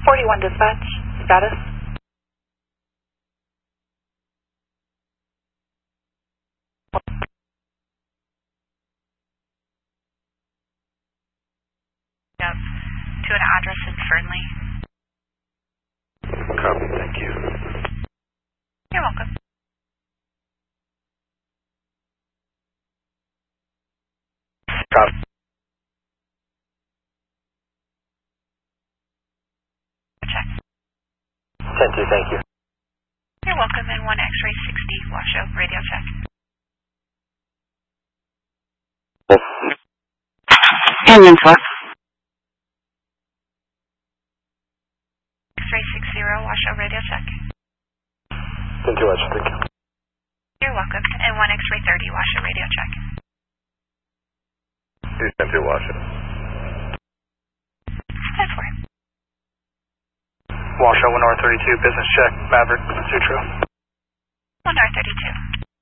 41 dispatch, status. Yep. To an address in Fernley. Copy, thank you. You're welcome. Copy. Check. 10-2, thank you. You're welcome. And 1 X-ray 60, Washoe, radio check. Union 4. X-ray 60, Washoe, radio check. 10-2, Washoe, thank you. You're welcome. And 1 X-ray 30, Washoe, radio check. 10-2, Washoe. 10-4. Washoe, 1 R32, business check, Maverick, Sutro. 1 R32.